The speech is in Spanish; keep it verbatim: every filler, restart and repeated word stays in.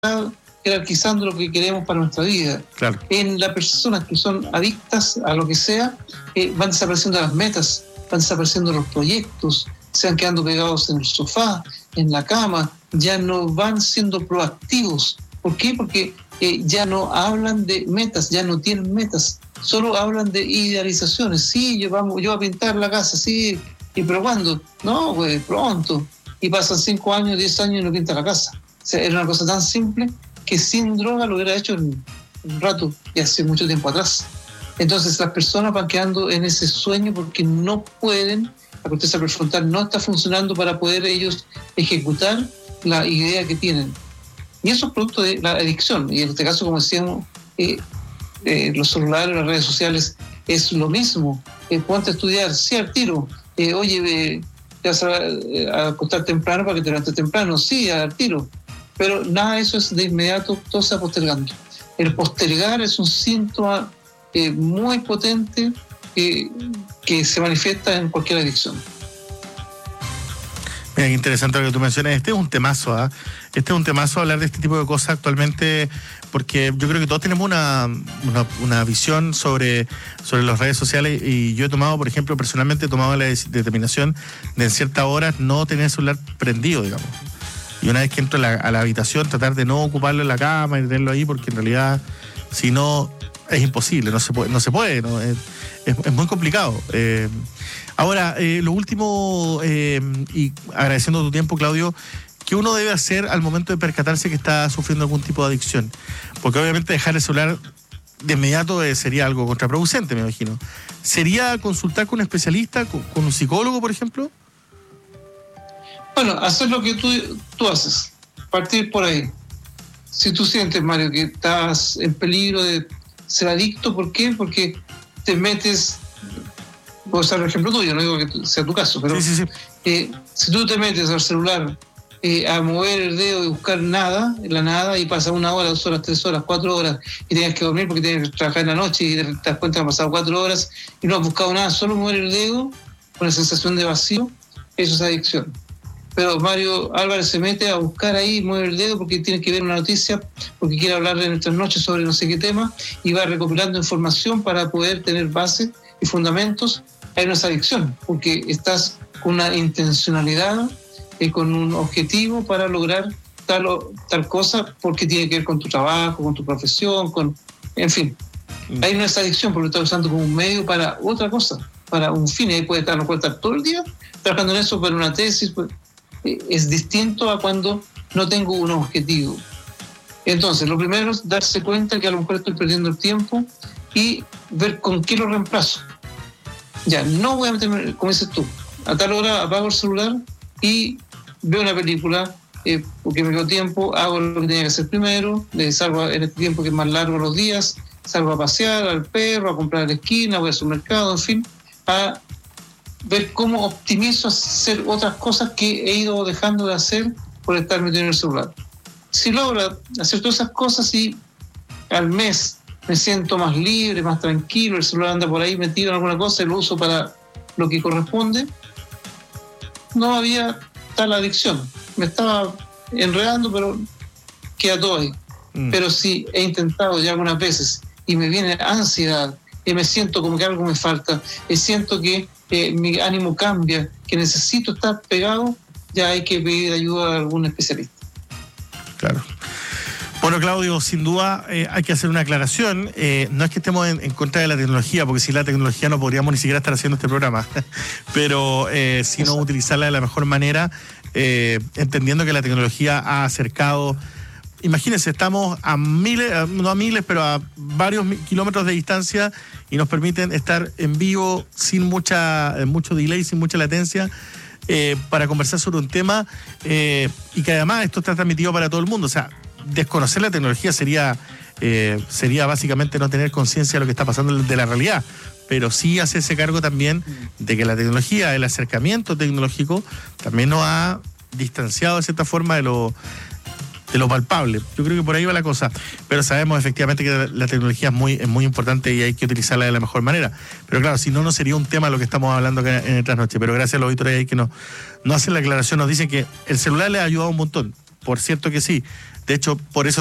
jerarquizando lo que queremos para nuestra vida. Claro. En las personas que son adictas a lo que sea, eh, van desapareciendo las metas, van desapareciendo los proyectos, se van quedando pegados en el sofá, en la cama, ya no van siendo proactivos. ¿Por qué? Porque eh, ya no hablan de metas, ya no tienen metas, solo hablan de idealizaciones. Sí, yo, vamos, yo voy a pintar la casa, sí, ¿y pero cuándo? No, pues pronto. Y pasan cinco años, diez años y no pinta la casa. O sea, era una cosa tan simple que sin droga lo hubiera hecho en un rato y hace mucho tiempo atrás. Entonces las personas van quedando en ese sueño porque no pueden, la corteza prefrontal no está funcionando para poder ellos ejecutar la idea que tienen. Y eso es producto de la adicción. Y en este caso, como decíamos, eh, eh, los celulares, las redes sociales, es lo mismo. Eh, ponte a estudiar, sí, al tiro. Eh, oye, eh, te vas a, a acostar temprano para que te levantes temprano, sí, al tiro. Pero nada de eso es de inmediato, todo se va postergando. El postergar es un síntoma eh, muy potente eh, que se manifiesta en cualquier adicción. Mira, qué interesante lo que tú mencionas. Este es un temazo, ¿ah? ¿eh? Este es un temazo hablar de este tipo de cosas actualmente, porque yo creo que todos tenemos una, una, una visión sobre, sobre las redes sociales, y yo he tomado, por ejemplo, personalmente he tomado la determinación de en ciertas horas no tener el celular prendido, digamos. Y una vez que entro a la, a la habitación, tratar de no ocuparlo en la cama y tenerlo ahí, porque en realidad, si no, es imposible, no se puede, no se puede, ¿no? Es, es, es muy complicado. Eh, ahora, eh, lo último, eh, y agradeciendo tu tiempo, Claudio, ¿qué uno debe hacer al momento de percatarse que está sufriendo algún tipo de adicción? Porque obviamente dejar el celular de inmediato eh, sería algo contraproducente, me imagino. ¿Sería consultar con un especialista, con, con un psicólogo, por ejemplo? Bueno, hacer lo que tú, tú haces, partir por ahí. Si tú sientes, Mario, que estás en peligro de ser adicto, ¿por qué? Porque te metes, puedo usar el ejemplo tuyo, no digo que sea tu caso, pero sí, sí, sí. Eh, si tú te metes al celular eh, a mover el dedo y buscar nada, en la nada, y pasa una hora, dos horas, tres horas, cuatro horas, y tienes que dormir porque tienes que trabajar en la noche y te das cuenta que han pasado cuatro horas y no has buscado nada, solo mover el dedo con la sensación de vacío, eso es adicción. Pero Mario Álvarez se mete a buscar ahí, mueve el dedo porque tiene que ver una noticia, porque quiere hablar en estas noches sobre no sé qué tema, y va recopilando información para poder tener bases y fundamentos. Hay una adicción, porque estás con una intencionalidad, eh, con un objetivo para lograr tal, tal cosa, porque tiene que ver con tu trabajo, con tu profesión, con, en fin. Mm. Hay una adicción porque lo estás usando como un medio para otra cosa, para un fin, y ahí puede estar, no puede estar todo el día trabajando en eso para una tesis. Pues, es distinto a cuando no tengo un objetivo. Entonces, lo primero es darse cuenta que a lo mejor estoy perdiendo el tiempo y ver con qué lo reemplazo. Ya, no voy a meterme, como dices tú, a tal hora apago el celular y veo una película eh, porque me quedo tiempo, hago lo que tenía que hacer primero, le salgo en este tiempo que es más largo los días, salgo a pasear al perro, a comprar a la esquina, voy al supermercado, en fin, a ver cómo optimizo hacer otras cosas que he ido dejando de hacer por estar metido en el celular. Si logro hacer todas esas cosas y al mes me siento más libre, más tranquilo, el celular anda por ahí metido en alguna cosa y lo uso para lo que corresponde, no había tal adicción. Me estaba enredando, pero queda todo ahí. Mm. Pero si he intentado ya algunas veces y me viene ansiedad, y me siento como que algo me falta, y siento que Eh, mi ánimo cambia, que necesito estar pegado, ya hay que pedir ayuda a algún especialista. Claro. Bueno, Claudio, sin duda eh, hay que hacer una aclaración. Eh, no es que estemos en, en contra de la tecnología, porque sin la tecnología no podríamos ni siquiera estar haciendo este programa, pero eh, sino utilizarla de la mejor manera, eh, entendiendo que la tecnología ha acercado. Imagínense, estamos a miles, no a miles, pero a varios kilómetros de distancia y nos permiten estar en vivo sin mucha, mucho delay, sin mucha latencia, eh, para conversar sobre un tema eh, y que además esto está transmitido para todo el mundo. O sea, desconocer la tecnología sería, eh, sería básicamente no tener conciencia de lo que está pasando de la realidad, pero sí hacerse cargo también de que la tecnología, el acercamiento tecnológico, también nos ha distanciado de cierta forma de lo de lo palpable. Yo creo que por ahí va la cosa, pero sabemos efectivamente que la tecnología es muy, es muy importante y hay que utilizarla de la mejor manera. Pero claro, si no, no sería un tema lo que estamos hablando en el trasnoche. Pero gracias a los auditores ahí que nos, nos hacen la aclaración, nos dicen que el celular les ha ayudado un montón, por cierto que sí. De hecho, por eso